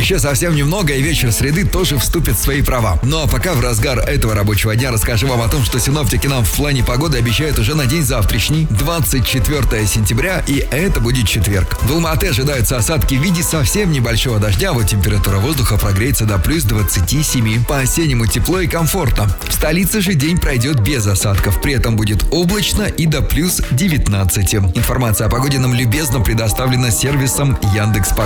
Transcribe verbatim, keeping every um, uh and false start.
Еще совсем немного, и вечер среды тоже вступит в свои права. Ну а пока в разгар этого рабочего дня расскажу вам о том, что синоптики нам в плане погоды обещают уже на день завтрашний, двадцать четвёртого сентября, и это будет четверг. В Алма-Ате ожидаются осадки в виде совсем небольшого дождя, вот температура воздуха прогреется до плюс двадцати семи. По-осеннему тепло и комфортно. В столице же день пройдет без осадков, при этом будет облачно и до плюс девятнадцати. Информация о погоде нам любезно предоставлена сервисом Яндекс.Погода.